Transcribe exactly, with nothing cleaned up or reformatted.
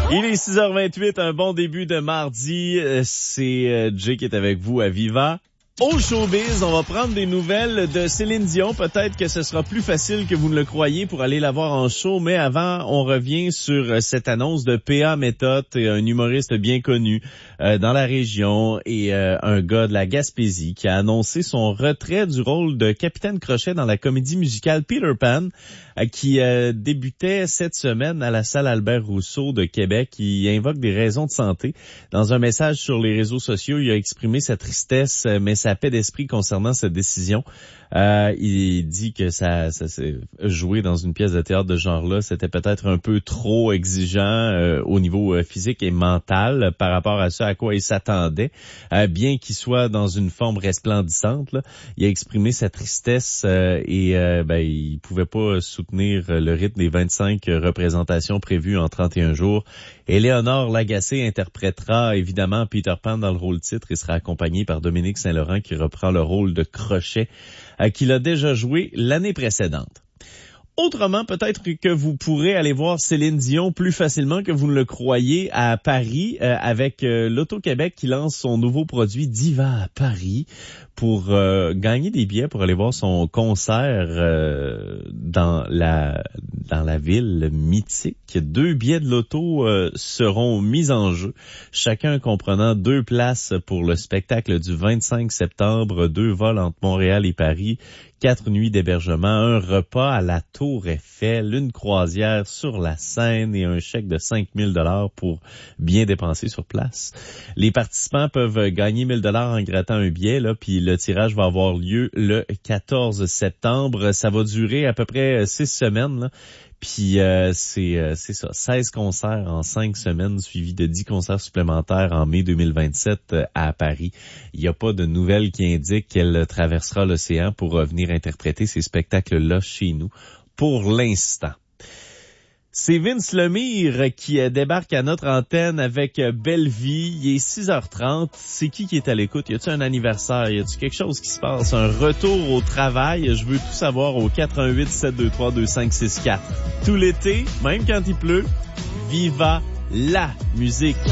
Il est six heures vingt-huit, un bon début de mardi. C'est Jay qui est avec vous à Viva. Au showbiz, on va prendre des nouvelles de Céline Dion. Peut-être que ce sera plus facile que vous ne le croyez pour aller la voir en show, mais avant, on revient sur cette annonce de P A Méthode, un humoriste bien connu euh, dans la région et euh, un gars de la Gaspésie qui a annoncé son retrait du rôle de Capitaine Crochet dans la comédie musicale Peter Pan, euh, qui euh, débutait cette semaine à la salle Albert Rousseau de Québec. Il invoque des raisons de santé. Dans un message sur les réseaux sociaux, il a exprimé sa tristesse, mais sa paix d'esprit concernant cette décision. Euh, il dit que ça, ça s'est joué dans une pièce de théâtre de ce genre-là. C'était peut-être un peu trop exigeant euh, au niveau euh, physique et mental par rapport à ce à quoi il s'attendait. Euh, bien qu'il soit dans une forme resplendissante, là, il a exprimé sa tristesse euh, et euh, ben, il pouvait pas soutenir le rythme des vingt-cinq représentations prévues en trente et un jours. Éléonore Lagacé interprétera évidemment Peter Pan dans le rôle titre et sera accompagnée par Dominique Saint-Laurent qui reprend le rôle de Crochet euh, qu'il a déjà joué l'année précédente. Autrement, peut-être que vous pourrez aller voir Céline Dion plus facilement que vous ne le croyez à Paris euh, avec euh, l'Auto-Québec qui lance son nouveau produit Diva à Paris pour euh, gagner des billets pour aller voir son concert euh, dans la dans la ville mythique. Deux billets de l'auto euh, seront mis en jeu, chacun comprenant deux places pour le spectacle du vingt-cinq septembre, deux vols entre Montréal et Paris, quatre nuits d'hébergement, un repas à la Tour Eiffel, une croisière sur la Seine et un chèque de cinq mille dollars pour bien dépenser sur place. Les participants peuvent gagner mille dollars en grattant un billet, là, puis le tirage va avoir lieu le quatorze septembre. Ça va durer à peu près six semaines, là. Puis euh, c'est euh, c'est ça, seize concerts en cinq semaines, suivis de dix concerts supplémentaires en mai deux mille vingt-sept euh, à Paris. Il n'y a pas de nouvelles qui indiquent qu'elle traversera l'océan pour venir interpréter ces spectacles-là chez nous pour l'instant. C'est Vince Lemire qui débarque à notre antenne avec Belle Vie. Il est six heures trente. C'est qui qui est à l'écoute? Y a-t-il un anniversaire? Y a-t-il quelque chose qui se passe? Un retour au travail? Je veux tout savoir au quatre un huit sept deux trois deux cinq six quatre. Tout l'été, même quand il pleut, Viva la musique.